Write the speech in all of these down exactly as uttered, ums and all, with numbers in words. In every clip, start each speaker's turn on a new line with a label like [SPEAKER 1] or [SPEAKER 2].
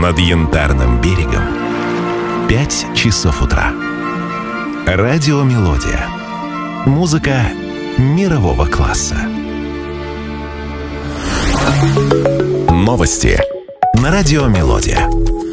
[SPEAKER 1] Над Янтарным берегом пять часов утра. Радиомелодия. Музыка мирового класса. Новости на Радиомелодия.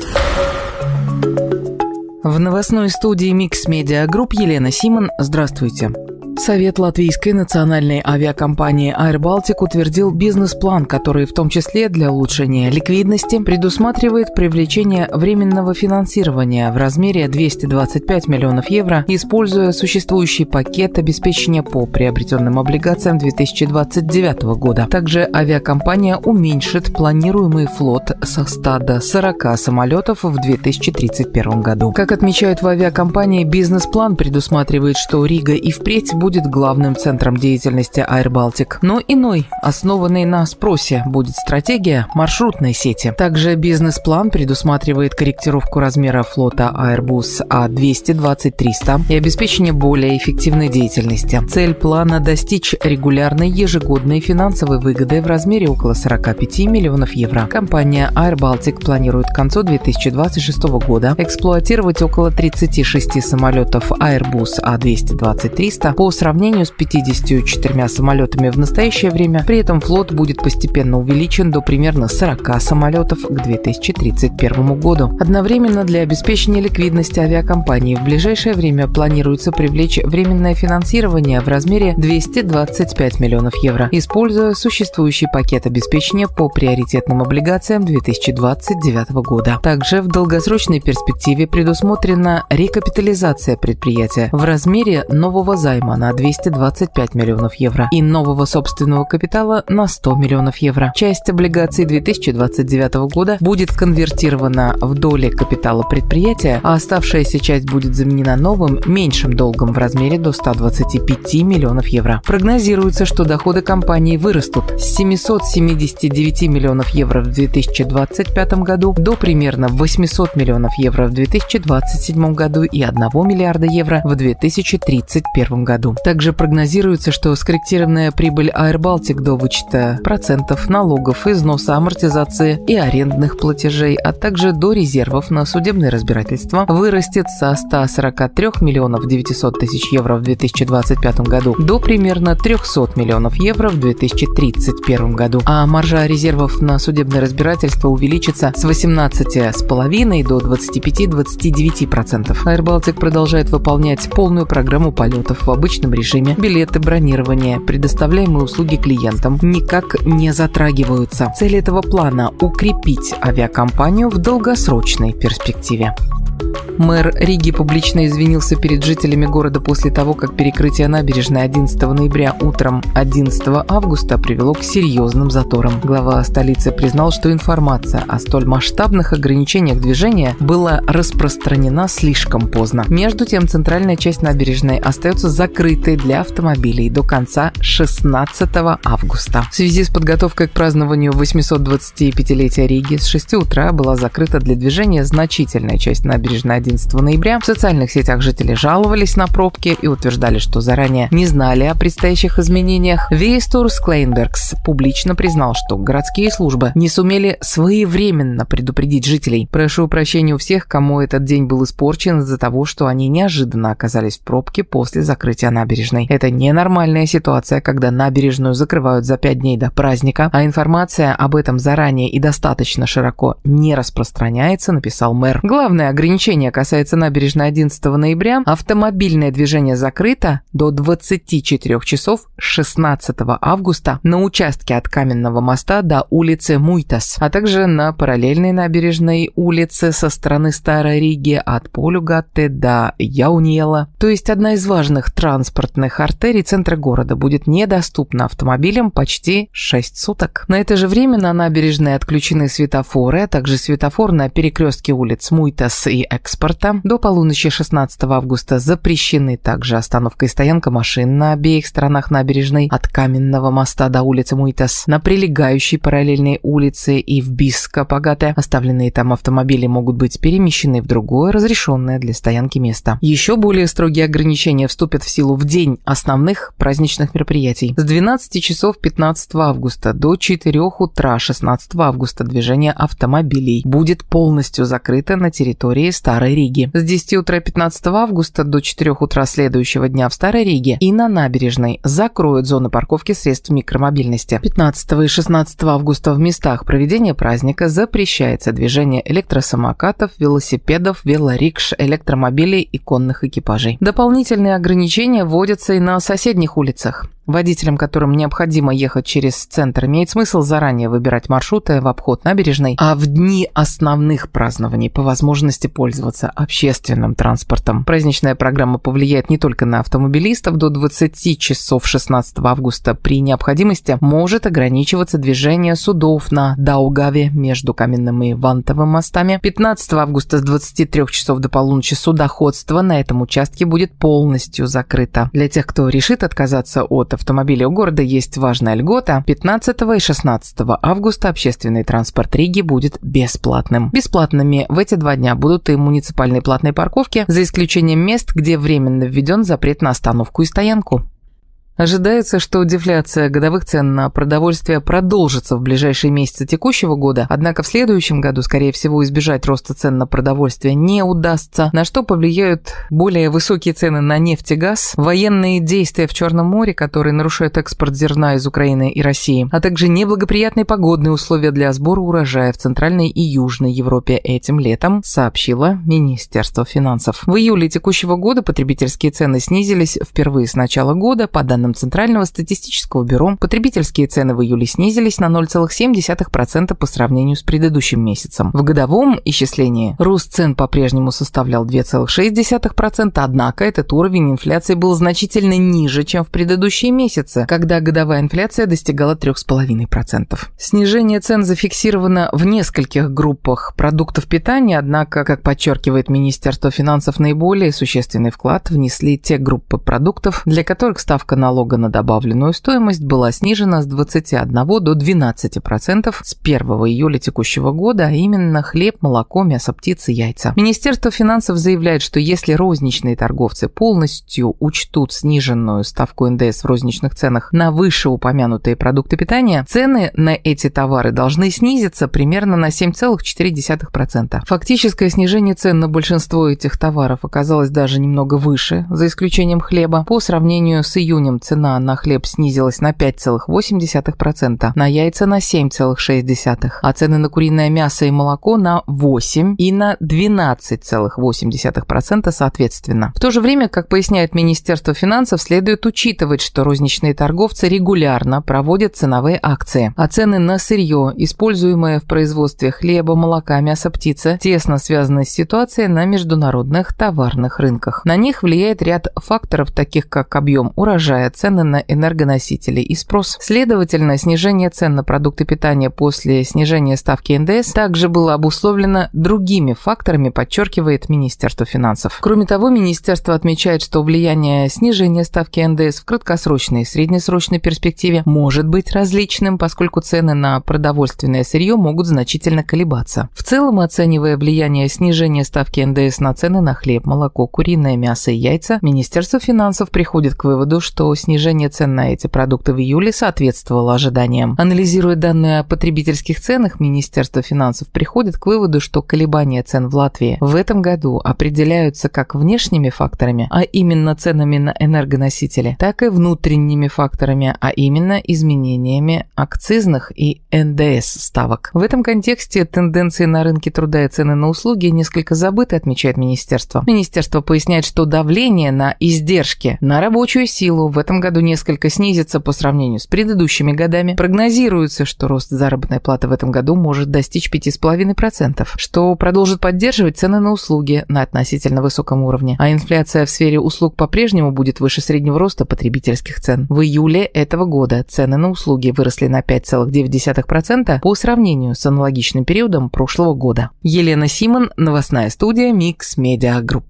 [SPEAKER 2] В новостной студии Mix Media Group Елена Симон. Здравствуйте. Совет латвийской национальной авиакомпании Air Baltic утвердил бизнес-план, который в том числе для улучшения ликвидности предусматривает привлечение временного финансирования в размере двести двадцать пять миллионов евро, используя существующий пакет обеспечения по приобретенным облигациям две тысячи двадцать девятого года. Также авиакомпания уменьшит планируемый флот со ста до сорока самолетов в две тысячи тридцать первом году. Как отмечают в авиакомпании, бизнес-план предусматривает, что Рига и впредь будет будет главным центром деятельности Air Baltic. Но иной, основанный на спросе, будет стратегия маршрутной сети. Также бизнес-план предусматривает корректировку размера флота Airbus А двести двадцать триста и обеспечение более эффективной деятельности. Цель плана – достичь регулярной ежегодной финансовой выгоды в размере около сорока пяти миллионов евро. Компания Air Baltic планирует к концу две тысячи двадцать шестого года эксплуатировать около тридцати шести самолетов Airbus А двести двадцать триста по сравнению с пятьюдесятью четырьмя самолетами в настоящее время. При этом флот будет постепенно увеличен до примерно сорока самолетов к две тысячи тридцать первому году. Одновременно для обеспечения ликвидности авиакомпании в ближайшее время планируется привлечь временное финансирование в размере двухсот двадцати пяти миллионов евро, используя существующий пакет обеспечения по приоритетным облигациям две тысячи двадцать девятого года. Также в долгосрочной перспективе предусмотрена рекапитализация предприятия в размере нового займа на двести двадцать пять миллионов евро и нового собственного капитала на сто миллионов евро. Часть облигаций две тысячи двадцать девятого года будет конвертирована в доли капитала предприятия, а оставшаяся часть будет заменена новым, меньшим долгом в размере до ста двадцати пяти миллионов евро. Прогнозируется, что доходы компании вырастут с семисот семидесяти девяти миллионов евро в две тысячи двадцать пятом году до примерно восьмисот миллионов евро в две тысячи двадцать седьмом году и одного миллиарда евро в две тысячи тридцать первом году. Также прогнозируется, что скорректированная прибыль Air Baltic до вычета процентов, налогов, износа, амортизации и арендных платежей, а также до резервов на судебное разбирательство вырастет со ста сорока трёх миллионов девятисот тысяч евро в две тысячи двадцать пятом году до примерно трёхсот миллионов евро в две тысячи тридцать первом году, а маржа резервов на судебное разбирательство увеличится с восемнадцати целых пяти десятых до двадцати пяти — двадцати девяти процентов. Air Baltic продолжает выполнять полную программу полетов в обычном режиме. Билеты, бронирование, предоставляемые услуги клиентам никак не затрагиваются. Цель этого плана – укрепить авиакомпанию в долгосрочной перспективе. Мэр Риги публично извинился перед жителями города после того, как перекрытие набережной одиннадцатого ноября утром одиннадцатого августа привело к серьезным заторам. Глава столицы признал, что информация о столь масштабных ограничениях движения была распространена слишком поздно. Между тем, центральная часть набережной остается закрытой для автомобилей до конца шестнадцатого августа. В связи с подготовкой к празднованию восьмисот двадцатипятилетия Риги с шести утра была закрыта для движения значительная часть набережной одиннадцатого ноября. В социальных сетях жители жаловались на пробки и утверждали, что заранее не знали о предстоящих изменениях. Вейстурс Клейнбергс публично признал, что городские службы не сумели своевременно предупредить жителей. Прошу прощения у всех, кому этот день был испорчен из-за того, что они неожиданно оказались в пробке после закрытия набережной. Это ненормальная ситуация, когда набережную закрывают за пять дней до праздника, а информация об этом заранее и достаточно широко не распространяется, написал мэр. Главное ограничение касается набережной одиннадцатого ноября. Автомобильное движение закрыто до двадцати четырёх часов шестнадцатого августа на участке от Каменного моста до улицы Муйтас, а также на параллельной набережной улице со стороны Старой Риги от Полюгатте до Яуниела. То есть одна из важных транспортных артерий центра города будет недоступна автомобилям почти шесть суток. На это же время на набережной отключены светофоры, а также светофор на перекрестке улиц Муйтас и Экспо транспорта. До полуночи шестнадцатого августа запрещены также остановка и стоянка машин на обеих сторонах набережной от Каменного моста до улицы Муйтас, на прилегающей параллельной улице и в Биско-Пагате. Оставленные там автомобили могут быть перемещены в другое разрешенное для стоянки место. Еще более строгие ограничения вступят в силу в день основных праздничных мероприятий. С двенадцати часов пятнадцатого августа до четырёх утра шестнадцатого августа движение автомобилей будет полностью закрыто на территории Старой Риги. С десяти утра пятнадцатого августа до четырёх утра следующего дня в Старой Риге и на набережной закроют зоны парковки средств микромобильности. пятнадцатого и шестнадцатого августа в местах проведения праздника запрещается движение электросамокатов, велосипедов, велорикш, электромобилей и конных экипажей. Дополнительные ограничения вводятся и на соседних улицах. Водителям, которым необходимо ехать через центр, имеет смысл заранее выбирать маршруты в обход набережной, а в дни основных празднований по возможности пользоваться общественным транспортом. Праздничная программа повлияет не только на автомобилистов. До двадцати часов шестнадцатого августа при необходимости может ограничиваться движение судов на Даугаве между Каменным и Вантовым мостами. пятнадцатого августа с двадцати трёх часов до полуночи судоходство на этом участке будет полностью закрыто. Для тех, кто решит отказаться от автомобиля у города, есть важная льгота. пятнадцатого и шестнадцатого августа общественный транспорт Риги будет бесплатным. Бесплатными в эти два дня будут и муниципальные платные парковки, за исключением мест, где временно введен запрет на остановку и стоянку. Ожидается, что дефляция годовых цен на продовольствие продолжится в ближайшие месяцы текущего года, однако в следующем году, скорее всего, избежать роста цен на продовольствие не удастся, на что повлияют более высокие цены на нефть и газ, военные действия в Черном море, которые нарушают экспорт зерна из Украины и России, а также неблагоприятные погодные условия для сбора урожая в Центральной и Южной Европе этим летом, сообщило Министерство финансов. В июле текущего года потребительские цены снизились впервые с начала года. По данным Центрального статистического бюро, потребительские цены в июле снизились на ноль целых семь десятых процента по сравнению с предыдущим месяцем. В годовом исчислении рост цен по-прежнему составлял два целых шесть десятых процента, однако этот уровень инфляции был значительно ниже, чем в предыдущие месяцы, когда годовая инфляция достигала три целых пять десятых процента. Снижение цен зафиксировано в нескольких группах продуктов питания, однако, как подчеркивает Министерство финансов, наиболее существенный вклад внесли те группы продуктов, для которых ставка налога на добавленную стоимость была снижена с двадцати одного до двенадцати процентов с первого июля текущего года, а именно хлеб, молоко, мясо птицы, яйца. Министерство финансов заявляет, что если розничные торговцы полностью учтут сниженную ставку эн дэ эс в розничных ценах на вышеупомянутые продукты питания, цены на эти товары должны снизиться примерно на семь целых четыре десятых процента. Фактическое снижение цен на большинство этих товаров оказалось даже немного выше, за исключением хлеба. По сравнению с июнем цена на хлеб снизилась на пять целых восемь десятых процента, на яйца на семь целых шесть десятых процента, а цены на куриное мясо и молоко на восемь и на двенадцать целых восемь десятых процента соответственно. В то же время, как поясняет Министерство финансов, следует учитывать, что розничные торговцы регулярно проводят ценовые акции, а цены на сырье, используемое в производстве хлеба, молока, мяса птицы, тесно связаны с ситуацией на международных товарных рынках. На них влияет ряд факторов, таких как объем урожая, цены на энергоносители и спрос. Следовательно, снижение цен на продукты питания после снижения ставки эн дэ эс также было обусловлено другими факторами, подчеркивает Министерство финансов. Кроме того, Министерство отмечает, что влияние снижения ставки эн дэ эс в краткосрочной и среднесрочной перспективе может быть различным, поскольку цены на продовольственное сырье могут значительно колебаться. В целом, оценивая влияние снижения ставки эн дэ эс на цены на хлеб, молоко, куриное мясо и яйца, Министерство финансов приходит к выводу, что снижение цен на эти продукты в июле соответствовало ожиданиям. Анализируя данные о потребительских ценах, Министерство финансов приходит к выводу, что колебания цен в Латвии в этом году определяются как внешними факторами, а именно ценами на энергоносители, так и внутренними факторами, а именно изменениями акцизных и эн дэ эс ставок. В этом контексте тенденции на рынке труда и цены на услуги несколько забыты, отмечает Министерство. Министерство поясняет, что давление на издержки на рабочую силу в этом этом году несколько снизится по сравнению с предыдущими годами. Прогнозируется, что рост заработной платы в этом году может достичь пять целых пять десятых процента, что продолжит поддерживать цены на услуги на относительно высоком уровне, а инфляция в сфере услуг по-прежнему будет выше среднего роста потребительских цен. В июле этого года цены на услуги выросли на пять целых девять десятых процента по сравнению с аналогичным периодом прошлого года. Елена Симон, новостная студия Mix Media Group.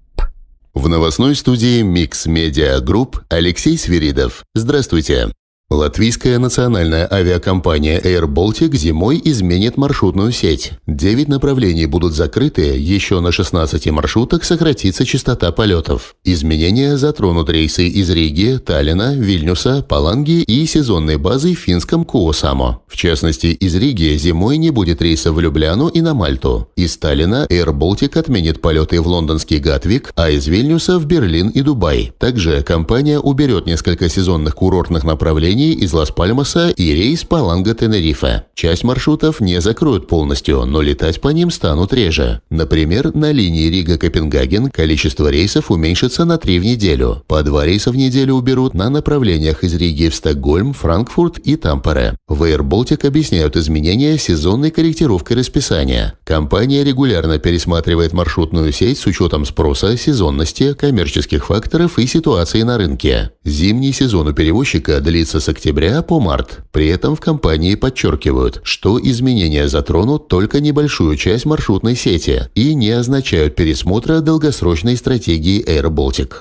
[SPEAKER 3] В новостной студии Mix Media Group Алексей Свиридов. Здравствуйте. Латвийская национальная авиакомпания Air Baltic зимой изменит маршрутную сеть. Девять направлений будут закрыты, еще на шестнадцати маршрутах сократится частота полетов. Изменения затронут рейсы из Риги, Таллина, Вильнюса, Паланги и сезонной базы в финском Куосамо. В частности, из Риги зимой не будет рейсов в Любляну и на Мальту. Из Таллина Air Baltic отменит полеты в лондонский Гатвик, а из Вильнюса в Берлин и Дубай. Также компания уберет несколько сезонных курортных направлений из Лас-Пальмаса и рейс Паланга-Тенерифе. Часть маршрутов не закроют полностью, но летать по ним станут реже. Например, на линии Рига-Копенгаген количество рейсов уменьшится на три в неделю. По два рейса в неделю уберут на направлениях из Риги в Стокгольм, Франкфурт и Тампере. В Air Baltic объясняют изменения сезонной корректировкой расписания. Компания регулярно пересматривает маршрутную сеть с учетом спроса, сезонности, коммерческих факторов и ситуации на рынке. Зимний сезон у перевозчика длится с октября по март. При этом в компании подчеркивают, что изменения затронут только небольшую часть маршрутной сети и не означают пересмотра долгосрочной стратегии Air Baltic.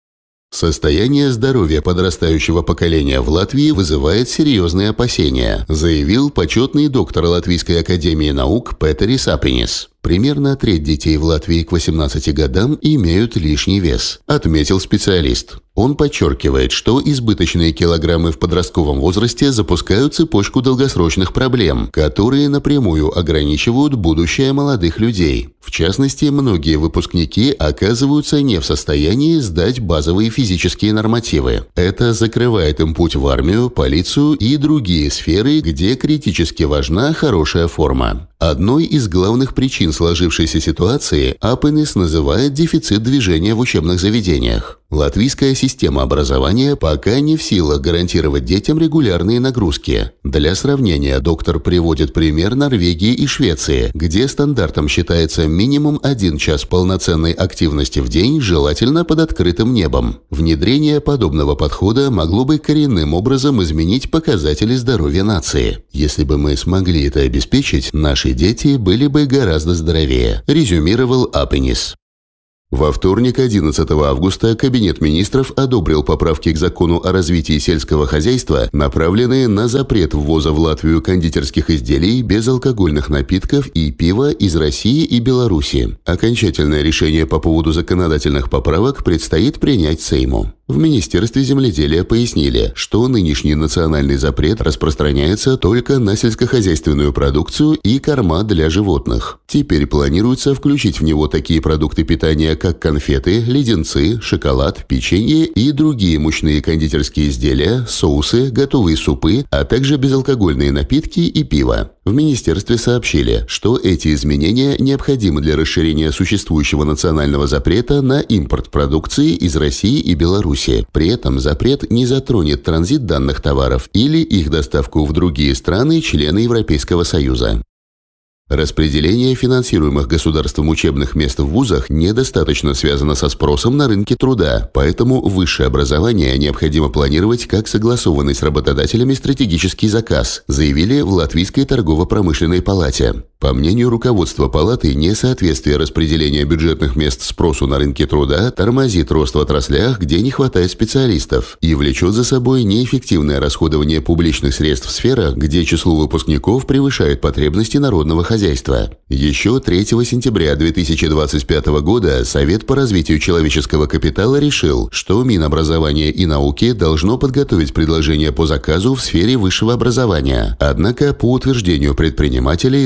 [SPEAKER 3] Состояние здоровья подрастающего поколения в Латвии вызывает серьезные опасения, заявил почетный доктор Латвийской академии наук Петерис Апинис. Примерно треть детей в Латвии к восемнадцати годам имеют лишний вес, отметил специалист. Он подчеркивает, что избыточные килограммы в подростковом возрасте запускают цепочку долгосрочных проблем, которые напрямую ограничивают будущее молодых людей. В частности, многие выпускники оказываются не в состоянии сдать базовые физические нормативы. Это закрывает им путь в армию, полицию и другие сферы, где критически важна хорошая форма. Одной из главных причин сложившейся ситуации Апинис называет дефицит движения в учебных заведениях. Латвийская система образования пока не в силах гарантировать детям регулярные нагрузки. Для сравнения, доктор приводит пример Норвегии и Швеции, где стандартом считается минимум один час полноценной активности в день, желательно под открытым небом. Внедрение подобного подхода могло бы коренным образом изменить показатели здоровья нации. Если бы мы смогли это обеспечить, наши дети были бы гораздо здоровее, резюмировал Апинис. Во вторник, одиннадцатого августа, Кабинет министров одобрил поправки к закону о развитии сельского хозяйства, направленные на запрет ввоза в Латвию кондитерских изделий, безалкогольных напитков и пива из России и Беларуси. Окончательное решение по поводу законодательных поправок предстоит принять Сейму. В Министерстве земледелия пояснили, что нынешний национальный запрет распространяется только на сельскохозяйственную продукцию и корма для животных. Теперь планируется включить в него такие продукты питания, как конфеты, леденцы, шоколад, печенье и другие мучные кондитерские изделия, соусы, готовые супы, а также безалкогольные напитки и пиво. В министерстве сообщили, что эти изменения необходимы для расширения существующего национального запрета на импорт продукции из России и Беларуси. При этом запрет не затронет транзит данных товаров или их доставку в другие страны-члены Европейского Союза. Распределение финансируемых государством учебных мест в вузах недостаточно связано со спросом на рынке труда, поэтому высшее образование необходимо планировать как согласованный с работодателями стратегический заказ, заявили в Латвийской торгово-промышленной палате. По мнению руководства палаты, несоответствие распределения бюджетных мест спросу на рынке труда тормозит рост в отраслях, где не хватает специалистов, и влечет за собой неэффективное расходование публичных средств в сферах, где число выпускников превышает потребности народного хозяйства. Еще третьего сентября две тысячи двадцать пятого года Совет по развитию человеческого капитала решил, что Минобразования и науки должно подготовить предложение по заказу в сфере высшего образования. Однако, по утверждению предпринимателей, за прошедшие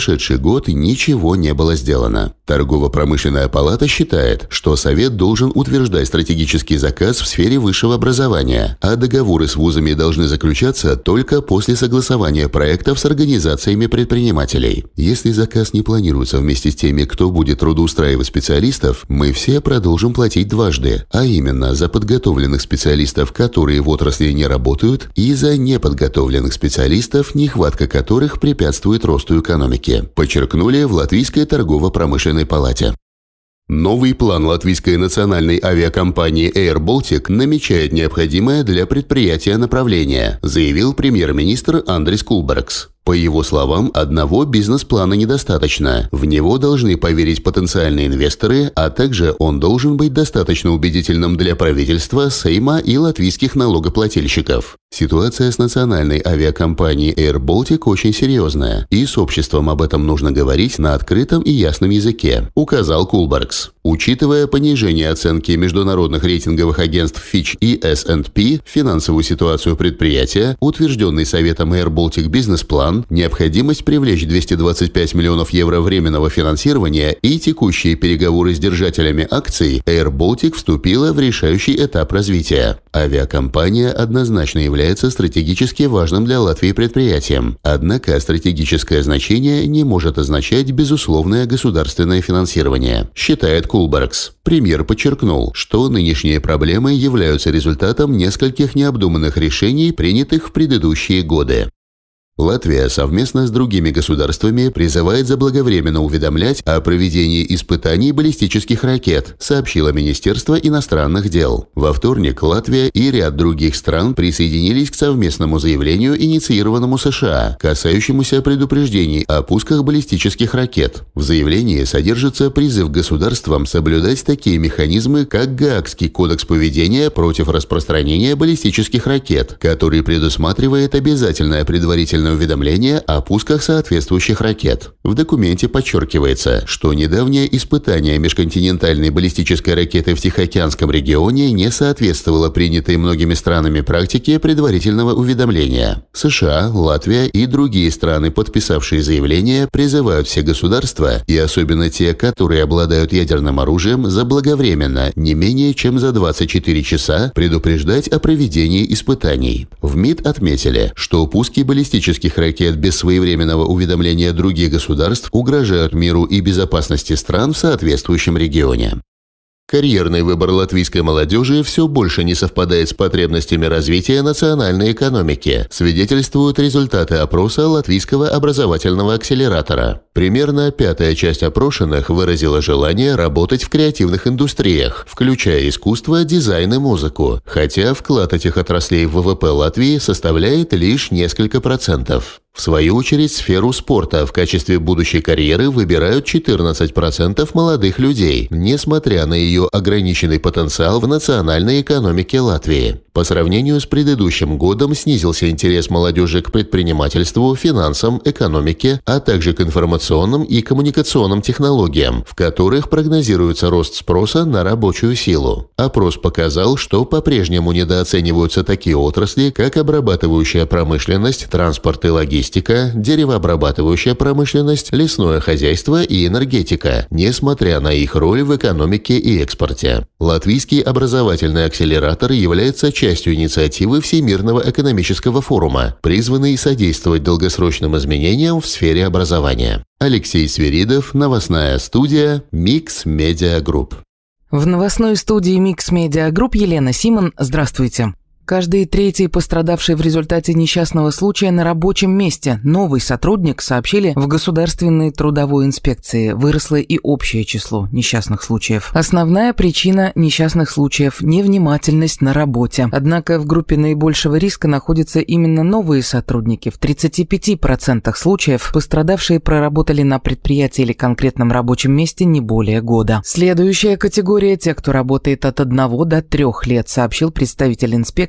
[SPEAKER 3] прошедший год ничего не было сделано. Торгово-промышленная палата считает, что Совет должен утверждать стратегический заказ в сфере высшего образования, а договоры с вузами должны заключаться только после согласования проектов с организациями предпринимателей. Если заказ не планируется вместе с теми, кто будет трудоустраивать специалистов, мы все продолжим платить дважды, а именно за подготовленных специалистов, которые в отрасли не работают, и за неподготовленных специалистов, нехватка которых препятствует росту экономики, подчеркнули в Латвийской торгово-промышленной палате. Новый план латвийской национальной авиакомпании Air Baltic намечает необходимое для предприятия направление, заявил премьер-министр Андрис Кулбергс. По его словам, одного бизнес-плана недостаточно. В него должны поверить потенциальные инвесторы, а также он должен быть достаточно убедительным для правительства, Сейма и латвийских налогоплательщиков. Ситуация с национальной авиакомпанией Air Baltic очень серьезная, и с обществом об этом нужно говорить на открытом и ясном языке, указал Кулбергс. Учитывая понижение оценки международных рейтинговых агентств Fitch и эс энд пи, финансовую ситуацию предприятия, утвержденный Советом Air Baltic бизнес-план, необходимость привлечь двести двадцать пять миллионов евро временного финансирования и текущие переговоры с держателями акций, Air Baltic вступила в решающий этап развития. Авиакомпания однозначно является стратегически важным для Латвии предприятием. Однако стратегическое значение не может означать безусловное государственное финансирование, считает Кулбергс. Премьер подчеркнул, что нынешние проблемы являются результатом нескольких необдуманных решений, принятых в предыдущие годы. Латвия совместно с другими государствами призывает заблаговременно уведомлять о проведении испытаний баллистических ракет, сообщило Министерство иностранных дел. Во вторник Латвия и ряд других стран присоединились к совместному заявлению, инициированному США, касающемуся предупреждений о пусках баллистических ракет. В заявлении содержится призыв государствам соблюдать такие механизмы, как Гаагский кодекс поведения против распространения баллистических ракет, который предусматривает обязательное предварительное уведомление о пусках соответствующих ракет. В документе подчеркивается, что недавнее испытание межконтинентальной баллистической ракеты в Тихоокеанском регионе не соответствовало принятой многими странами практике предварительного уведомления. США, Латвия и другие страны, подписавшие заявление, призывают все государства, и особенно те, которые обладают ядерным оружием, заблаговременно, не менее чем за двадцать четыре часа, предупреждать о проведении испытаний. В МИД отметили, что пуски баллистических ракет без своевременного уведомления других государств угрожают миру и безопасности стран в соответствующем регионе. Карьерный выбор латвийской молодежи все больше не совпадает с потребностями развития национальной экономики, свидетельствуют результаты опроса Латвийского образовательного акселератора. Примерно пятая часть опрошенных выразила желание работать в креативных индустриях, включая искусство, дизайн и музыку, хотя вклад этих отраслей в вэ вэ пэ Латвии составляет лишь несколько процентов. В свою очередь, сферу спорта в качестве будущей карьеры выбирают четырнадцать процентов молодых людей, несмотря на ее ограниченный потенциал в национальной экономике Латвии. По сравнению с предыдущим годом снизился интерес молодежи к предпринимательству, финансам, экономике, а также к информационным и коммуникационным технологиям, в которых прогнозируется рост спроса на рабочую силу. Опрос показал, что по-прежнему недооцениваются такие отрасли, как обрабатывающая промышленность, транспорт и логистика, деревообрабатывающая промышленность, лесное хозяйство и энергетика, несмотря на их роль в экономике и экспорте. Латвийский образовательный акселератор является частью инициативы Всемирного экономического форума, призванной содействовать долгосрочным изменениям в сфере образования. Алексей Свиридов, новостная студия Mix Media Group.
[SPEAKER 2] В новостной студии Mix Media Group Елена Симон. Здравствуйте. Каждый третий пострадавший в результате несчастного случая на рабочем месте новый сотрудник, сообщили в Государственной трудовой инспекции. Выросло и общее число несчастных случаев. Основная причина несчастных случаев – невнимательность на работе. Однако в группе наибольшего риска находятся именно новые сотрудники. В тридцати пяти процентах случаев пострадавшие проработали на предприятии или конкретном рабочем месте не более года. Следующая категория – те, кто работает от одного до трех лет, сообщил представитель инспекции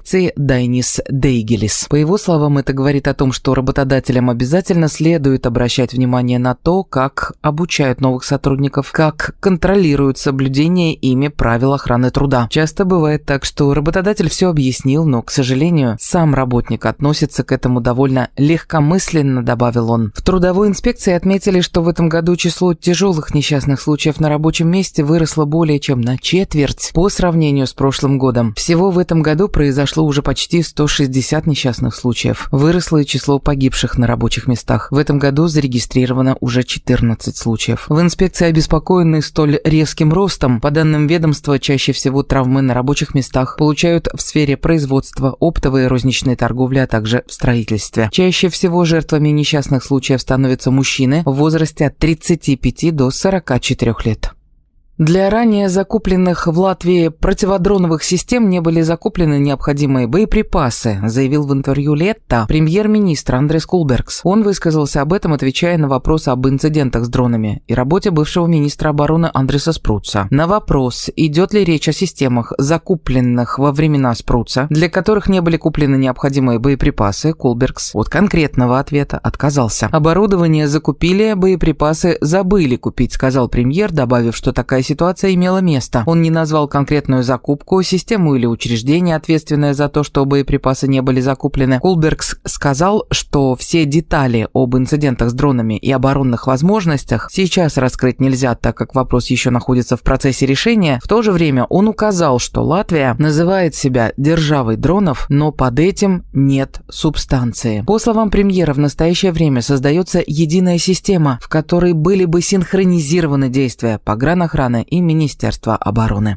[SPEAKER 2] инспекции Дайнис Дейгелис. По его словам, это говорит о том, что работодателям обязательно следует обращать внимание на то, как обучают новых сотрудников, как контролируют соблюдение ими правил охраны труда. Часто бывает так, что работодатель все объяснил, но, к сожалению, сам работник относится к этому довольно легкомысленно, добавил он. В трудовой инспекции отметили, что в этом году число тяжелых несчастных случаев на рабочем месте выросло более чем на четверть по сравнению с прошлым годом. Всего в этом году произошло уже почти сто шестьдесят несчастных случаев. Выросло и число погибших на рабочих местах. В этом году зарегистрировано уже четырнадцать случаев. В инспекции обеспокоены столь резким ростом. По данным ведомства, чаще всего травмы на рабочих местах получают в сфере производства, оптовой и розничной торговли, а также в строительстве. Чаще всего жертвами несчастных случаев становятся мужчины в возрасте от тридцати пяти до сорока четырёх лет. Для ранее закупленных в Латвии противодроновых систем не были закуплены необходимые боеприпасы, заявил в интервью Летта премьер-министр Андрес Кулбергс. Он высказался об этом, отвечая на вопрос об инцидентах с дронами и работе бывшего министра обороны Андреса Спруца. На вопрос, идет ли речь о системах, закупленных во времена Спруца, для которых не были куплены необходимые боеприпасы, Кулбергс от конкретного ответа отказался. Оборудование закупили, боеприпасы забыли купить, сказал премьер, добавив, что такая ситуация имела место. Он не назвал конкретную закупку, систему или учреждение, ответственное за то, что боеприпасы не были закуплены. Кулбергс сказал, что все детали об инцидентах с дронами и оборонных возможностях сейчас раскрыть нельзя, так как вопрос еще находится в процессе решения. В то же время он указал, что Латвия называет себя державой дронов, но под этим нет субстанции. По словам премьера, в настоящее время создается единая система, в которой были бы синхронизированы действия погранохраны и Министерства обороны.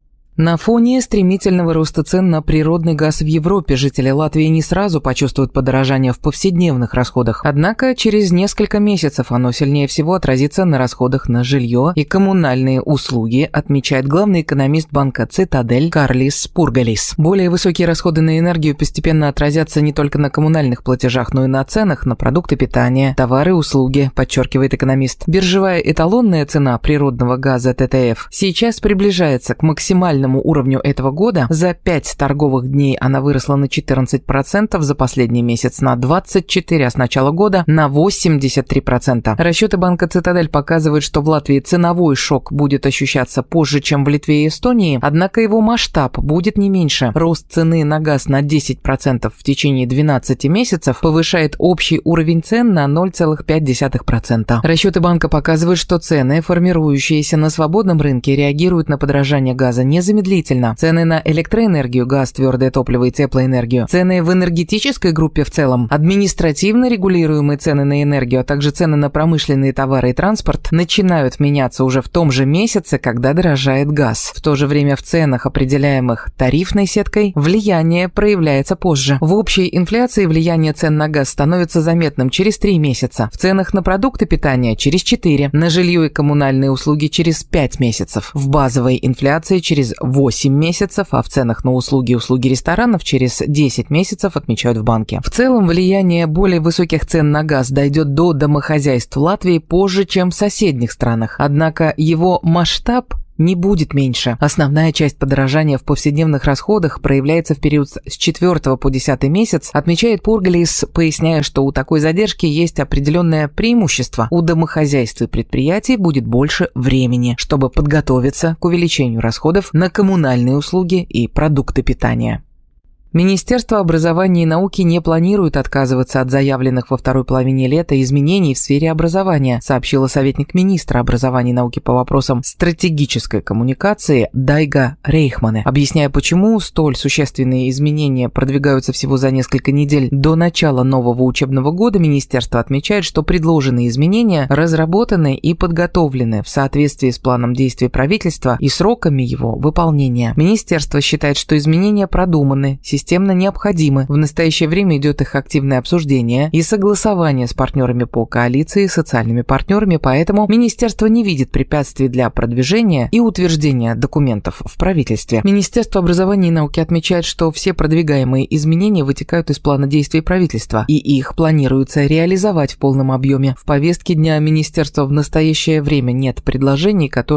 [SPEAKER 2] На фоне стремительного роста цен на природный газ в Европе жители Латвии не сразу почувствуют подорожание в повседневных расходах. Однако через несколько месяцев оно сильнее всего отразится на расходах на жилье и коммунальные услуги, отмечает главный экономист банка «Цитадель» Карлис Пургалис. Более высокие расходы на энергию постепенно отразятся не только на коммунальных платежах, но и на ценах на продукты питания, товары и услуги, подчеркивает экономист. Биржевая эталонная цена природного газа тэ тэ эф сейчас приближается к максимальному уровню этого года. За пять торговых дней она выросла на четырнадцать процентов, за последний месяц на двадцать четыре процента, а с начала года на восемьдесят три процента. Расчеты банка «Цитадель» показывают, что в Латвии ценовой шок будет ощущаться позже, чем в Литве и Эстонии, однако его масштаб будет не меньше. Рост цены на газ на десять процентов в течение двенадцати месяцев повышает общий уровень цен на ноль целых пять десятых процента. Расчеты банка показывают, что цены, формирующиеся на свободном рынке, реагируют на подорожание газа незамедлительно. Медлительно. Цены на электроэнергию, газ, твердое топливо и теплоэнергию, цены в энергетической группе в целом, административно регулируемые цены на энергию, а также цены на промышленные товары и транспорт начинают меняться уже в том же месяце, когда дорожает газ. В то же время в ценах, определяемых тарифной сеткой, влияние проявляется позже. В общей инфляции влияние цен на газ становится заметным через три месяца, в ценах на продукты питания через четыре, на жилье и коммунальные услуги через пять месяцев, в базовой инфляции через восемь месяцев, а в ценах на услуги и услуги ресторанов через десять месяцев, отмечают в банке. В целом, влияние более высоких цен на газ дойдет до домохозяйств Латвии позже, чем в соседних странах. Однако его масштаб не будет меньше. Основная часть подорожания в повседневных расходах проявляется в период с четвёртого по десятый месяц, отмечает Пургалис, поясняя, что у такой задержки есть определенное преимущество. У домохозяйств и предприятий будет больше времени, чтобы подготовиться к увеличению расходов на коммунальные услуги и продукты питания. Министерство образования и науки не планирует отказываться от заявленных во второй половине лета изменений в сфере образования, сообщила советник министра образования и науки по вопросам стратегической коммуникации Дайга Рейхмане. Объясняя, почему столь существенные изменения продвигаются всего за несколько недель до начала нового учебного года, министерство отмечает, что предложенные изменения разработаны и подготовлены в соответствии с планом действий правительства и сроками его выполнения. Министерство считает, что изменения продуманы, системно необходимы. В настоящее время идет их активное обсуждение и согласование с партнерами по коалиции и социальными партнерами, поэтому министерство не видит препятствий для продвижения и утверждения документов в правительстве. Министерство образования и науки отмечает, что все продвигаемые изменения вытекают из плана действий правительства, и их планируется реализовать в полном объеме. В повестке дня министерства в настоящее время нет предложений, которые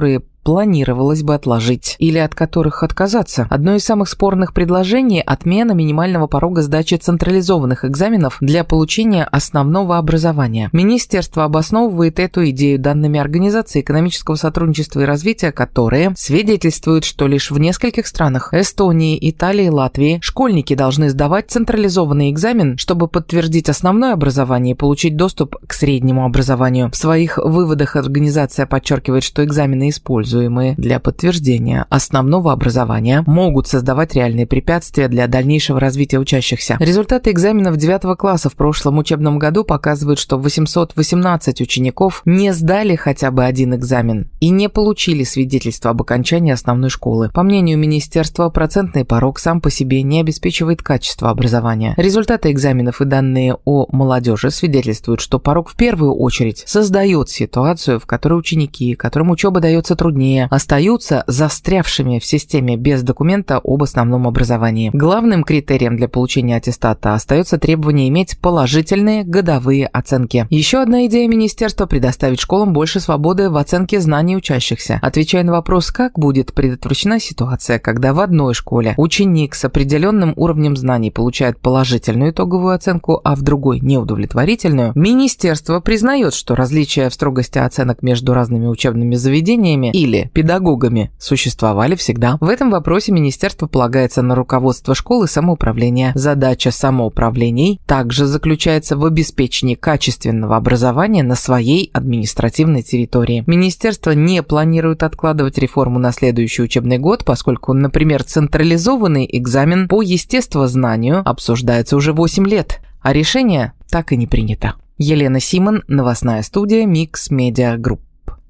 [SPEAKER 2] планировалось бы отложить или от которых отказаться. Одно из самых спорных предложений – отмена минимального порога сдачи централизованных экзаменов для получения основного образования. Министерство обосновывает эту идею данными Организации экономического сотрудничества и развития, которые свидетельствуют, что лишь в нескольких странах – Эстонии, Италии, Латвии – школьники должны сдавать централизованный экзамен, чтобы подтвердить основное образование и получить доступ к среднему образованию. В своих выводах организация подчеркивает, что экзамены, используемые для подтверждения основного образования, могут создавать реальные препятствия для дальнейшего развития учащихся. Результаты экзаменов девятого класса в прошлом учебном году показывают, что восемьсот восемнадцать учеников не сдали хотя бы один экзамен и не получили свидетельство об окончании основной школы. По мнению министерства, процентный порог сам по себе не обеспечивает качество образования. Результаты экзаменов и данные о молодежи свидетельствуют, что порог в первую очередь создает ситуацию, в которой ученики, которым учеба дается труднее, остаются застрявшими в системе без документа об основном образовании. Главным критерием для получения аттестата остается требование иметь положительные годовые оценки. Еще одна идея министерства – предоставить школам больше свободы в оценке знаний учащихся. Отвечая на вопрос, как будет предотвращена ситуация, когда в одной школе ученик с определенным уровнем знаний получает положительную итоговую оценку, а в другой – неудовлетворительную, министерство признает, что различия в строгости оценок между разными учебными заведениями или педагогами существовали всегда. В этом вопросе министерство полагается на руководство школы и самоуправления. Задача самоуправлений также заключается в обеспечении качественного образования на своей административной территории. Министерство не планирует откладывать реформу на следующий учебный год, поскольку, например, централизованный экзамен по естествознанию обсуждается уже восемь лет, а решение так и не принято. Елена Симон, новостная студия Mix Media Group.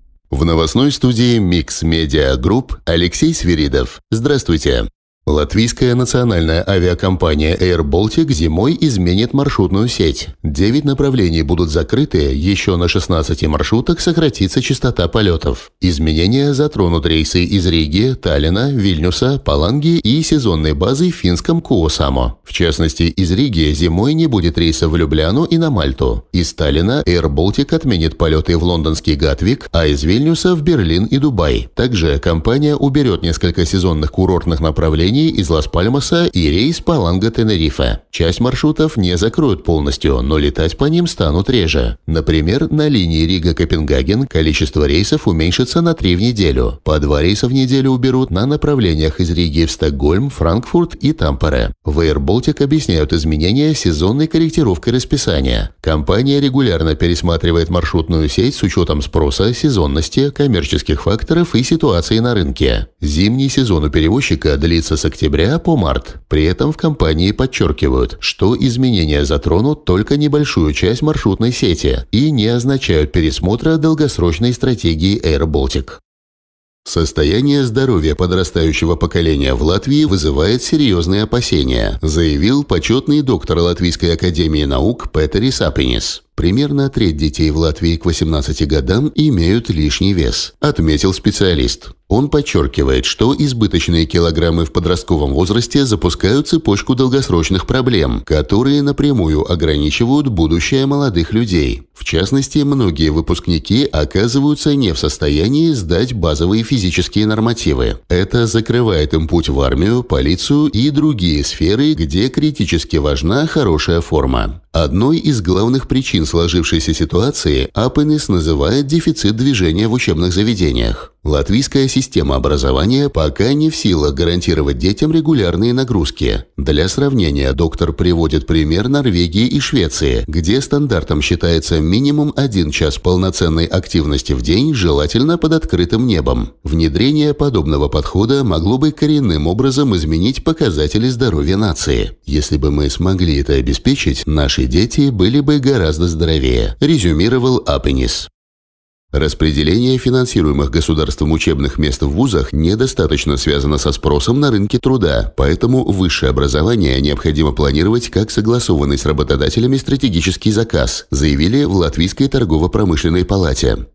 [SPEAKER 3] В новостной студии Mix Media Group Алексей Свиридов. Здравствуйте. Латвийская национальная авиакомпания Air Baltic зимой изменит маршрутную сеть. Девять направлений будут закрыты, еще на шестнадцати маршрутах сократится частота полетов. Изменения затронут рейсы из Риги, Таллина, Вильнюса, Паланги и сезонной базы в финском Куосамо. В частности, из Риги зимой не будет рейсов в Любляну и на Мальту. Из Таллина Air Baltic отменит полеты в лондонский Гатвик, а из Вильнюса в Берлин и Дубай. Также компания уберет несколько сезонных курортных направлений из Лас-Пальмаса и рейс Паланга-Тенерифе. Часть маршрутов не закроют полностью, но летать по ним станут реже. Например, на линии Рига-Копенгаген количество рейсов уменьшится на три в неделю. По два рейса в неделю уберут на направлениях из Риги в Стокгольм, Франкфурт и Тампере. В Air Baltic объясняют изменения сезонной корректировкой расписания. Компания регулярно пересматривает маршрутную сеть с учетом спроса, сезонности, коммерческих факторов и ситуации на рынке. Зимний сезон у перевозчика длится с октября по март. При этом в компании подчеркивают, что изменения затронут только небольшую часть маршрутной сети и не означают пересмотра долгосрочной стратегии Air Baltic. Состояние здоровья подрастающего поколения в Латвии вызывает серьезные опасения, заявил почетный доктор Латвийской академии наук Петерис Апинис. Примерно треть детей в Латвии к восемнадцати годам имеют лишний вес, отметил специалист. Он подчеркивает, что избыточные килограммы в подростковом возрасте запускают цепочку долгосрочных проблем, которые напрямую ограничивают будущее молодых людей. В частности, многие выпускники оказываются не в состоянии сдать базовые физические нормативы. Это закрывает им путь в армию, полицию и другие сферы, где критически важна хорошая форма. Одной из главных причин сложившейся ситуации Апенис называет дефицит движения в учебных заведениях. Латвийская система образования пока не в силах гарантировать детям регулярные нагрузки. Для сравнения, доктор приводит пример Норвегии и Швеции, где стандартом считается минимум один час полноценной активности в день, желательно под открытым небом. Внедрение подобного подхода могло бы коренным образом изменить показатели здоровья нации. Если бы мы смогли это обеспечить, наши дети были бы гораздо здоровее, резюмировал Апенис. Распределение финансируемых государством учебных мест в вузах недостаточно связано со спросом на рынке труда, поэтому высшее образование необходимо планировать как согласованный с работодателями стратегический заказ, заявили в Латвийской торгово-промышленной палате.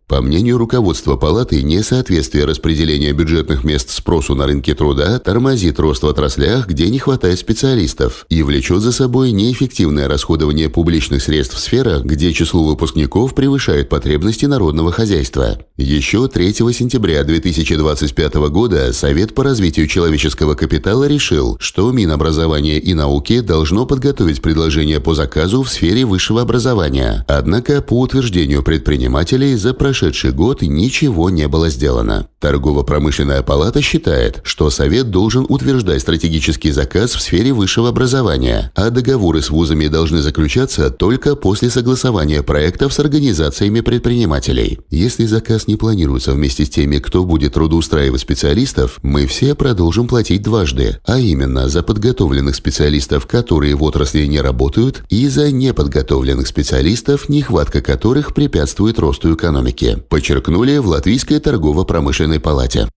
[SPEAKER 3] По мнению руководства палаты, несоответствие распределения бюджетных мест спросу на рынке труда тормозит рост в отраслях, где не хватает специалистов, и влечет за собой неэффективное расходование публичных средств в сферах, где число выпускников превышает потребности народного хозяйства. Еще третьего сентября две тысячи двадцать пятого года Совет по развитию человеческого капитала решил, что Минобразования и науки должно подготовить предложение по заказу в сфере высшего образования. Однако, по утверждению предпринимателей, за прошедший год ничего не было сделано. Торгово-промышленная палата считает, что Совет должен утверждать стратегический заказ в сфере высшего образования, а договоры с вузами должны заключаться только после согласования проектов с организациями предпринимателей. Если заказ не планируется вместе с теми, кто будет трудоустраивать специалистов, мы все продолжим платить дважды, а именно за подготовленных специалистов, которые в отрасли не работают, и за неподготовленных специалистов, нехватка которых препятствует росту экономики, подчеркнули в Латвийской торгово-промышленной палате.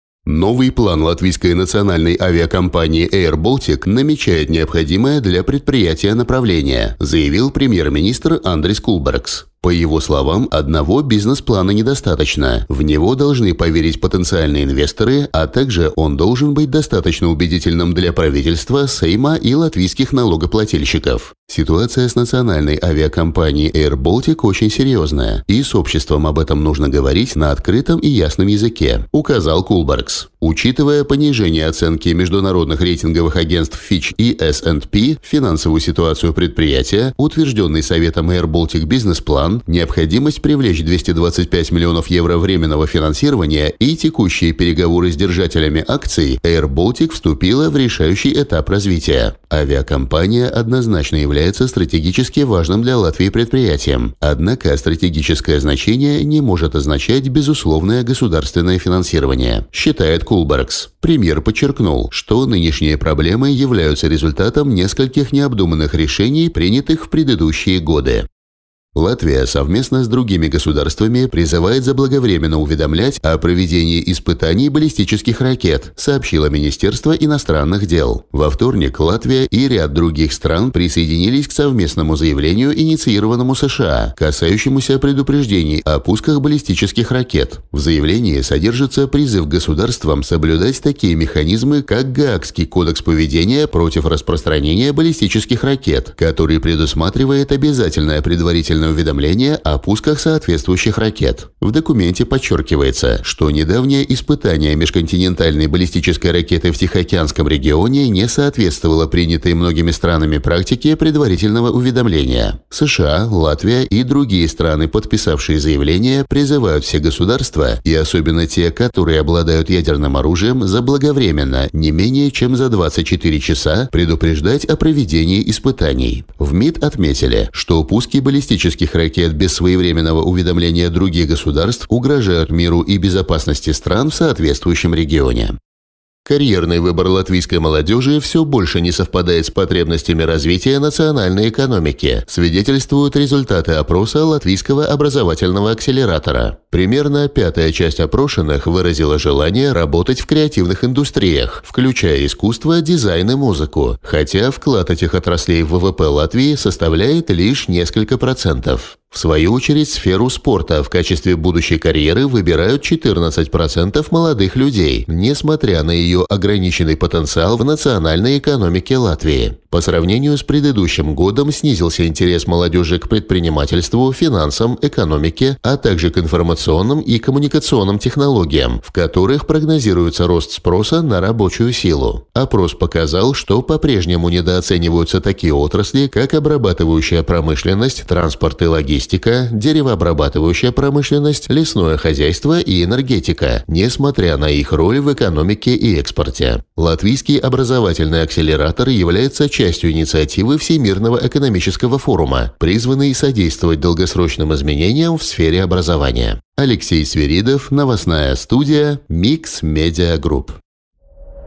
[SPEAKER 3] Новый план латвийской национальной авиакомпании Air Baltic намечает необходимое для предприятия направление, заявил премьер-министр Андрис Кулбергс. По его словам, одного бизнес-плана недостаточно. В него должны поверить потенциальные инвесторы, а также он должен быть достаточно убедительным для правительства, Сейма и латвийских налогоплательщиков. Ситуация с национальной авиакомпанией Air Baltic очень серьезная, и с обществом об этом нужно говорить на открытом и ясном языке, указал Кулбергс. Учитывая понижение оценки международных рейтинговых агентств Fitch и эс энд пи, финансовую ситуацию предприятия, утвержденный Советом Air Baltic бизнес-план, необходимость привлечь двести двадцать пять миллионов евро временного финансирования и текущие переговоры с держателями акций, Air Baltic вступила в решающий этап развития. Авиакомпания однозначно является стратегически важным для Латвии предприятием, однако стратегическое значение не может означать безусловное государственное финансирование, считает Кулбергс. Премьер подчеркнул, что нынешние проблемы являются результатом нескольких необдуманных решений, принятых в предыдущие годы. Латвия совместно с другими государствами призывает заблаговременно уведомлять о проведении испытаний баллистических ракет, сообщило Министерство иностранных дел. Во вторник Латвия и ряд других стран присоединились к совместному заявлению, инициированному США, касающемуся предупреждений о пусках баллистических ракет. В заявлении содержится призыв государствам соблюдать такие механизмы, как Гаагский кодекс поведения против распространения баллистических ракет, который предусматривает обязательное предварительное уведомление о пусках соответствующих ракет. В документе подчеркивается, что недавнее испытание межконтинентальной баллистической ракеты в Тихоокеанском регионе не соответствовало принятой многими странами практике предварительного уведомления. США, Латвия и другие страны, подписавшие заявление, призывают все государства, и особенно те, которые обладают ядерным оружием, заблаговременно, не менее чем за двадцать четыре часа, предупреждать о проведении испытаний. В МИД отметили, что пуски баллистических ракет без своевременного уведомления других государств угрожают миру и безопасности стран в соответствующем регионе. Карьерный выбор латвийской молодежи все больше не совпадает с потребностями развития национальной экономики, свидетельствуют результаты опроса Латвийского образовательного акселератора. Примерно пятая часть опрошенных выразила желание работать в креативных индустриях, включая искусство, дизайн и музыку, хотя вклад этих отраслей в вэ вэ пэ Латвии составляет лишь несколько процентов. В свою очередь, сферу спорта в качестве будущей карьеры выбирают четырнадцать процентов молодых людей, несмотря на ее ограниченный потенциал в национальной экономике Латвии. По сравнению с предыдущим годом снизился интерес молодежи к предпринимательству, финансам, экономике, а также к информационным и коммуникационным технологиям, в которых прогнозируется рост спроса на рабочую силу. Опрос показал, что по-прежнему недооцениваются такие отрасли, как обрабатывающая промышленность, транспорт и логистика, деревообрабатывающая промышленность, лесное хозяйство и энергетика, несмотря на их роль в экономике и экспорте. Латвийский образовательный акселератор является частью инициативы Всемирного экономического форума, призванной содействовать долгосрочным изменениям в сфере образования. Алексей Свиридов, новостная студия Mix Media Group.